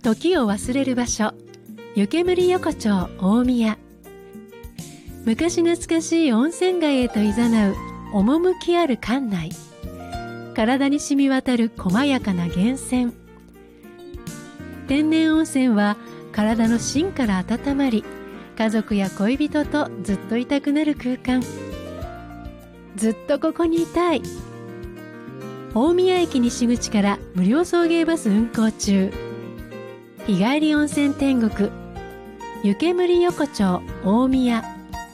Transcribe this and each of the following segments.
時を忘れる場所、湯煙横丁大宮。昔懐かしい温泉街へと誘う趣ある館内。体に染み渡る細やかな源泉。天然温泉は体の芯から温まり、家族や恋人とずっといたくなる空間。ずっとここにいたい。大宮駅西口から無料送迎バス運行中。日帰り温泉天国、湯煙横丁大宮。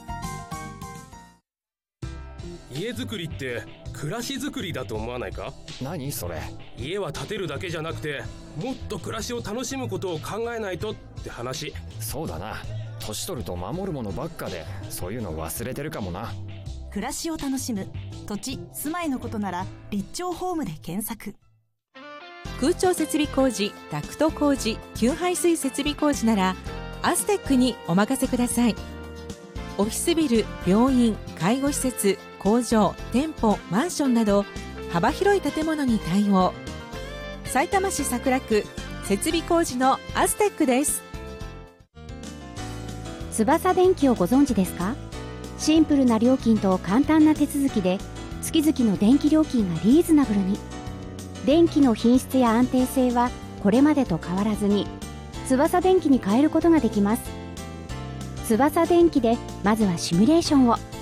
家づくりって暮らしづくりだと思わないか？ 何それ？ 家は建てるだけじゃなくて、もっと暮らしを楽しむことを考えないとって話。 そうだな。年取ると守るものばっかで、そういうの忘れてるかもな。 暮らしを楽しむ土地・住まいのことなら立町ホームで検索。 空調設備工事、ダクト工事、給排水設備工事ならアステックにお任せください。オフィスビル、病院、介護施設、工場、店舗、マンションなど幅広い建物に対応。さいたま市桜区設備工事のアステックです。 翼電機をご存知ですか？シンプルな料金と簡単な手続きで月々の電気料金がリーズナブルに。電気の品質や安定性はこれまでと変わらずに翼電機に変えることができます。翼電機でまずはシミュレーションを。